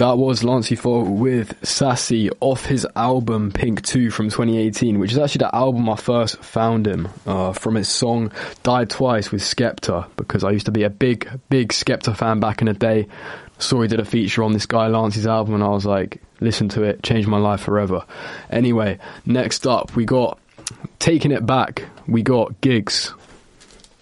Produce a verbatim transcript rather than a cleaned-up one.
That was Lancey Fogle with Sassy off his album Pink two from twenty eighteen, which is actually the album I first found him uh, from his song Died Twice with Skepta, because I used to be a big, big Skepta fan back in the day. Saw he did a feature on this guy Lancey's album and I was like, listen to it, changed my life forever. Anyway, next up we got Taking It Back. We got Gigs